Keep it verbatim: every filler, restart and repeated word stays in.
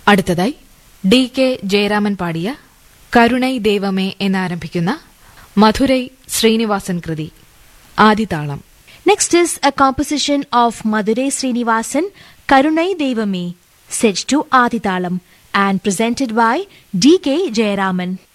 അടുത്തതായി D K Jayaraman പാടിയ കരുണൈ ദൈവമേ എന്നാരംഭിക്കുന്ന മധുരൈ ശ്രീനിവാസൻ കൃതി ആദിതാളം. Next is a composition of Madurai Srinivasan, Karunai Devame, set to Adithalam and presented by D K Jayaraman.